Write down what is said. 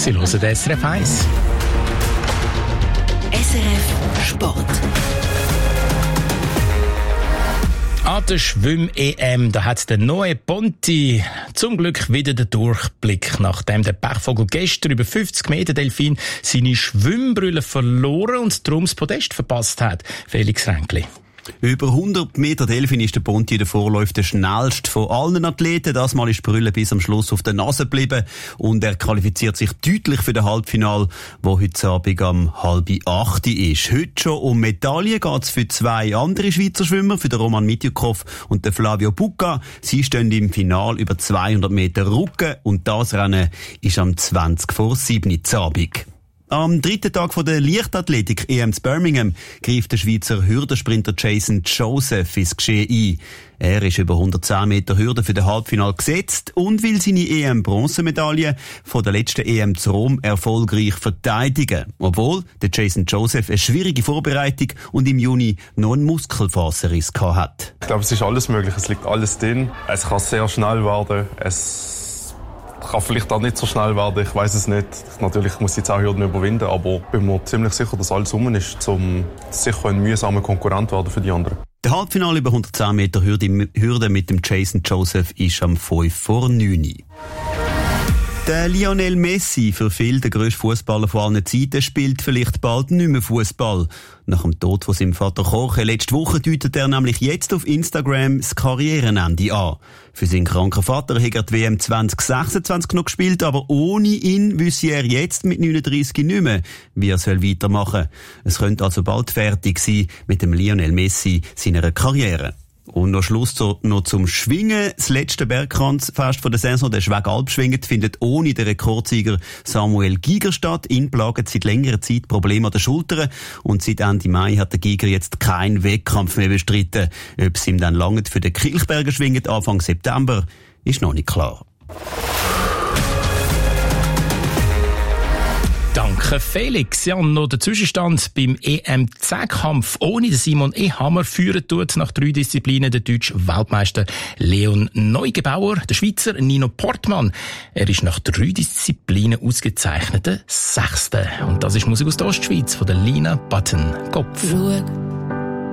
Sie hören den SRF 1. SRF Sport. An der Schwimm-EM, da hat der neue Ponti zum Glück wieder den Durchblick, nachdem der Pechvogel gestern über 50 Meter Delfin seine Schwimmbrille verloren und darum das Podest verpasst hat. Felix Ränkli. Über 100 Meter Delfin ist der Ponti der Vorläufer der schnellste von allen Athleten. Das Mal ist die Brille bis am Schluss auf der Nase geblieben und er qualifiziert sich deutlich für das Halbfinale, wo heute Abend um 7:30 ist. Heute schon um Medaillen geht's für zwei andere Schweizer Schwimmer, für den Roman Mitjukow und den Flavio Bucca. Sie stehen im Finale über 200 Meter Rücken und das Rennen ist am 7:20 Abend. Am dritten Tag von der Leichtathletik EM in Birmingham greift der Schweizer Hürdensprinter Jason Joseph ins Geschehen ein. Er ist über 110 Meter Hürde für das Halbfinale gesetzt und will seine EM-Bronzemedaille von der letzten EM zu Rom erfolgreich verteidigen. Obwohl der Jason Joseph eine schwierige Vorbereitung und im Juni noch einen Muskelfaserriss hat. Ich glaube, es ist alles möglich. Es liegt alles drin. Es kann sehr schnell werden. Es kann vielleicht auch nicht so schnell werden, ich weiß es nicht. Natürlich muss ich die 10 Hürden überwinden, aber ich bin mir ziemlich sicher, dass alles rum ist, um sicher ein mühsamer Konkurrent werden für die anderen. Der Halbfinale über 110 Meter Hürde mit dem Jason Joseph ist am 5:09. Der Lionel Messi, für viele der grösste Fußballer von allen Zeiten, spielt vielleicht bald nicht mehr Fußball. Nach dem Tod von seinem Vater Jorge letzte Woche deutet er nämlich jetzt auf Instagram das Karrierenende an. Für seinen kranken Vater hat er die WM 2026 noch gespielt, aber ohne ihn wüsste er jetzt mit 39 nicht mehr, wie er weitermachen soll. Es könnte also bald fertig sein mit dem Lionel Messi seiner Karriere. Und noch Schluss noch zum Schwingen. Das letzte Bergkranzfest von der Saison, der Schwegalpschwingen, findet ohne den Rekordsieger Samuel Giger statt. Ihn plagen seit längerer Zeit Probleme an den Schultern. Und seit Ende Mai hat der Giger jetzt keinen Wettkampf mehr bestritten. Ob es ihm dann langt für den Kilchberger schwingt Anfang September, ist noch nicht klar. Danke Felix. Ja, und noch der Zwischenstand beim EM-Zehnkampf. Ohne den Simon Ehammer führen tut nach 3 Disziplinen der deutsche Weltmeister Leon Neugebauer. Der Schweizer Nino Portmann. Er ist nach 3 Disziplinen ausgezeichneter 6. Und das ist Musik aus der Ostschweiz von der Lina Button-Kopf.